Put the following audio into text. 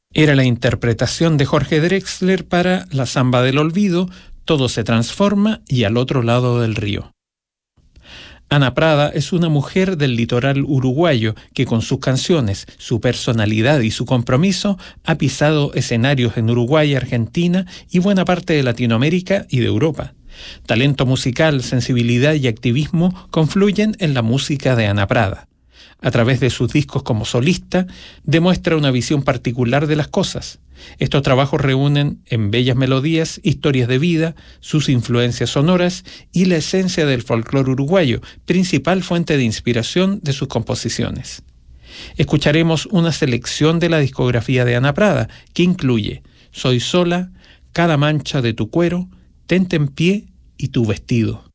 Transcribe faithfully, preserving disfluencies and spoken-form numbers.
Era la interpretación de Jorge Drexler para La Zamba del Olvido, Todo se transforma y Al otro lado del río. Ana Prada es una mujer del litoral uruguayo que con sus canciones, su personalidad y su compromiso ha pisado escenarios en Uruguay, Argentina y buena parte de Latinoamérica y de Europa. Talento musical, sensibilidad y activismo confluyen en la música de Ana Prada. A través de sus discos como solista, demuestra una visión particular de las cosas. Estos trabajos reúnen en bellas melodías historias de vida, sus influencias sonoras y la esencia del folclore uruguayo, principal fuente de inspiración de sus composiciones. Escucharemos una selección de la discografía de Ana Prada, que incluye Soy sola, Cada mancha de tu cuero, Tente en pie y Tu vestido.